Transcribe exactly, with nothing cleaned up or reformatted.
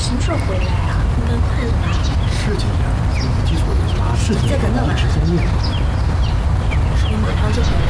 什么时候回来啊？应该快了吧？ 是今天，没记错的话是今天， 再等等吧。 一直在练。 我马上就回来。